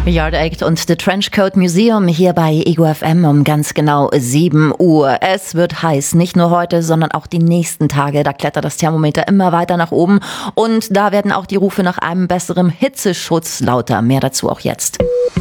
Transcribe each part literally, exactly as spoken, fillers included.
Yard Act und The Trenchcoat Museum hier bei Ego F M um ganz genau sieben Uhr. Es wird heiß, nicht nur heute, sondern auch die nächsten Tage. Da klettert das Thermometer immer weiter nach oben und da werden auch die Rufe nach einem besseren Hitzeschutz lauter. Mehr dazu auch jetzt.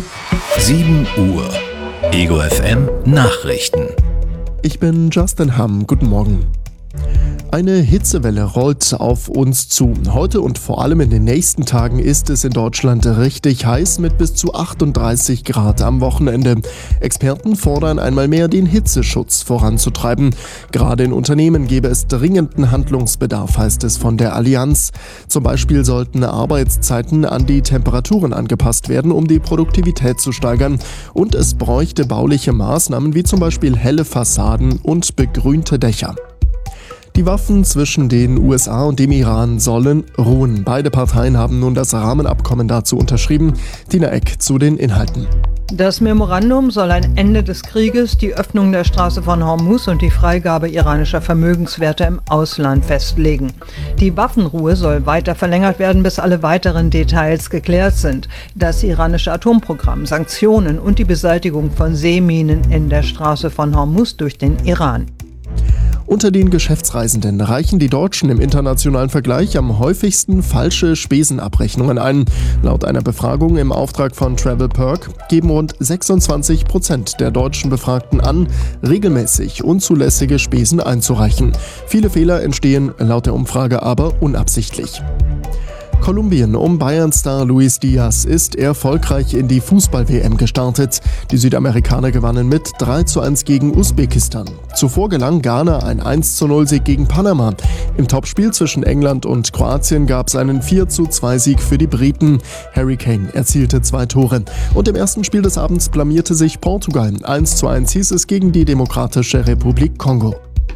sieben Uhr. Ego F M Nachrichten. Ich bin Justin Hamm. Guten Morgen. Eine Hitzewelle rollt auf uns zu. Heute und vor allem in den nächsten Tagen ist es in Deutschland richtig heiß mit bis zu achtunddreißig Grad am Wochenende. Experten fordern einmal mehr, den Hitzeschutz voranzutreiben. Gerade in Unternehmen gäbe es dringenden Handlungsbedarf, heißt es von der Allianz. Zum Beispiel sollten Arbeitszeiten an die Temperaturen angepasst werden, um die Produktivität zu steigern. Und es bräuchte bauliche Maßnahmen wie zum Beispiel helle Fassaden und begrünte Dächer. Die Waffen zwischen den U S A und dem Iran sollen ruhen. Beide Parteien haben nun das Rahmenabkommen dazu unterschrieben. Tina Eck zu den Inhalten. Das Memorandum soll ein Ende des Krieges, die Öffnung der Straße von Hormuz und die Freigabe iranischer Vermögenswerte im Ausland festlegen. Die Waffenruhe soll weiter verlängert werden, bis alle weiteren Details geklärt sind. Das iranische Atomprogramm, Sanktionen und die Beseitigung von Seeminen in der Straße von Hormuz durch den Iran. Unter den Geschäftsreisenden reichen die Deutschen im internationalen Vergleich am häufigsten falsche Spesenabrechnungen ein. Laut einer Befragung im Auftrag von TravelPerk geben rund sechsundzwanzig Prozent der deutschen Befragten an, regelmäßig unzulässige Spesen einzureichen. Viele Fehler entstehen laut der Umfrage aber unabsichtlich. Kolumbien um Bayern-Star Luis Diaz ist erfolgreich in die Fußball-W M gestartet. Die Südamerikaner gewannen mit drei zu eins gegen Usbekistan. Zuvor gelang Ghana ein eins zu null Sieg gegen Panama. Im Topspiel zwischen England und Kroatien gab es einen vier zu zwei Sieg für die Briten. Harry Kane erzielte zwei Tore. Und im ersten Spiel des Abends blamierte sich Portugal. eins zu eins hieß es gegen die Demokratische Republik Kongo.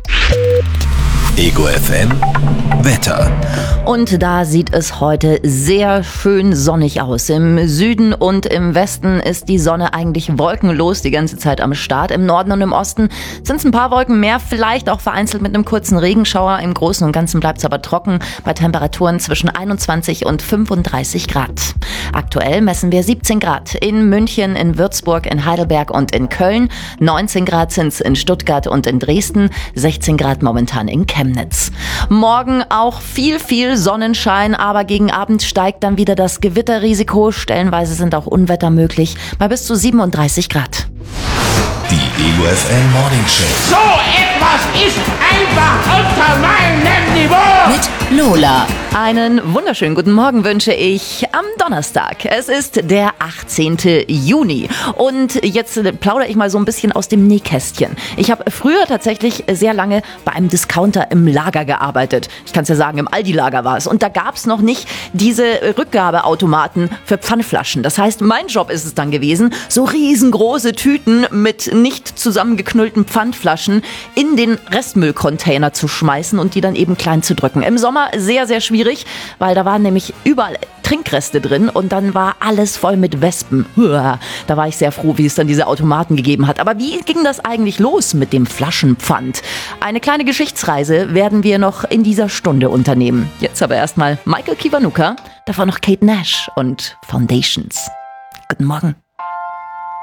Ego F M Wetter. Und da sieht es heute sehr schön sonnig aus. Im Süden und im Westen ist die Sonne eigentlich wolkenlos die ganze Zeit am Start. Im Norden und im Osten sind es ein paar Wolken mehr, vielleicht auch vereinzelt mit einem kurzen Regenschauer. Im Großen und Ganzen bleibt es aber trocken bei Temperaturen zwischen einundzwanzig und fünfunddreißig Grad. Aktuell messen wir siebzehn Grad in München, in Würzburg, in Heidelberg und in Köln. neunzehn Grad sind es in Stuttgart und in Dresden. sechzehn Grad momentan in Chemnitz. Morgen auch viel, viel Sonnenschein, aber gegen Abend steigt dann wieder das Gewitterrisiko. Stellenweise sind auch Unwetter möglich bei bis zu siebenunddreißig Grad. Die Ego F M Morning Show. So etwas ist einfach unter meinem Niveau. Mit Lola. Einen wunderschönen guten Morgen wünsche ich am Donnerstag. Es ist der achtzehnten Juni und jetzt plaudere ich mal so ein bisschen aus dem Nähkästchen. Ich habe früher tatsächlich sehr lange bei einem Discounter im Lager gearbeitet. Ich kann es ja sagen, im Aldi-Lager war es. Und da gab es noch nicht diese Rückgabeautomaten für Pfandflaschen. Das heißt, mein Job ist es dann gewesen, so riesengroße Tüten mit nicht zusammengeknüllten Pfandflaschen in den Restmüllcontainer zu schmeißen und die dann eben klein zu drücken. Im Sommer sehr, sehr schwierig, weil da waren nämlich überall Trinkreste drin und dann war alles voll mit Wespen. Da war ich sehr froh, wie es dann diese Automaten gegeben hat. Aber wie ging das eigentlich los mit dem Flaschenpfand? Eine kleine Geschichtsreise werden wir noch in dieser Stunde unternehmen. Jetzt aber erstmal Michael Kiwanuka, davor noch Kate Nash und Foundations. Guten Morgen.